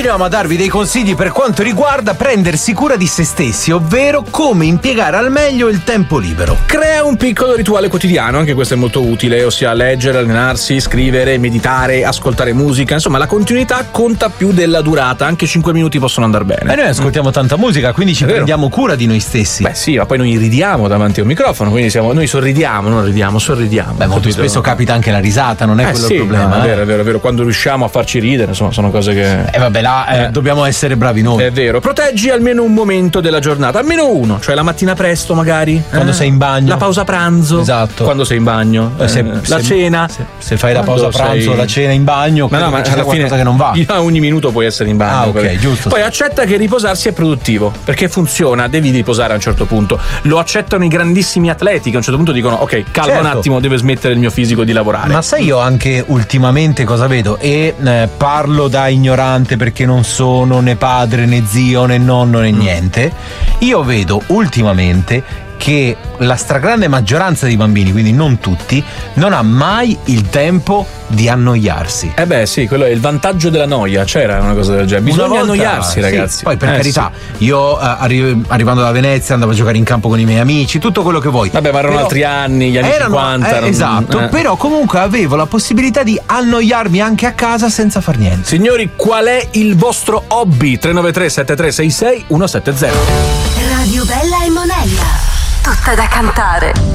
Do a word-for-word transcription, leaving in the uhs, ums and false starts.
continuiamo a darvi dei consigli per quanto riguarda prendersi cura di se stessi, ovvero come impiegare al meglio il tempo libero. Crea un piccolo rituale quotidiano, anche questo è molto utile, ossia leggere, allenarsi, scrivere, meditare, ascoltare musica. Insomma, la continuità conta più della durata, anche cinque minuti possono andare bene. E noi ascoltiamo tanta musica, quindi ci prendiamo cura di noi stessi. Beh sì, ma poi noi ridiamo davanti a un microfono, quindi siamo, noi sorridiamo, non ridiamo, sorridiamo. Beh, molto capito? Spesso capita anche la risata, non è eh quello sì, il problema. No, è eh? vero, è vero, è vero. Quando riusciamo a farci ridere, insomma, sono cose che. E eh, vabbè, là eh, eh. dobbiamo essere bravi noi. È vero. Proteggi almeno un momento della giornata, almeno uno, cioè la mattina presto, magari. Quando eh? sei in bagno. La pausa pranzo. Esatto. Quando sei in bagno. Eh, se, eh, se, la cena. Se, se fai la Quando pausa pranzo, sei... la cena in bagno, ma no, ma c'è alla fine qualcosa che non va. A ogni minuto puoi essere in bagno. Ah, ok, perché... giusto. Poi accetta che riposarsi è produttivo, perché funziona, devi riposare a un certo punto. Lo accettano i grandissimi atleti che a un certo punto dicono ok, calma certo. un attimo, deve smettere il mio fisico di lavorare. Ma sai io anche ultimamente cosa vedo? E eh, parlo da ignorante perché non sono né padre né zio né nonno né niente. Io vedo ultimamente che la stragrande maggioranza dei bambini, quindi non tutti, non ha mai il tempo di annoiarsi. Eh beh sì, quello è il vantaggio della noia, c'era una cosa del genere. Bisogna volta, annoiarsi, ragazzi. Sì. Poi per eh, carità, sì. io eh, arri- arrivando da Venezia andavo a giocare in campo con i miei amici, tutto quello che vuoi. Vabbè, ma erano però altri anni, gli anni erano, cinquanta. Eh, non... esatto, eh. però comunque avevo la possibilità di annoiarmi anche a casa senza far niente. Signori, qual è il vostro hobby? tre nove tre sette tre sei sei uno sette zero. Radio Bella e Monella. Tutta da cantare.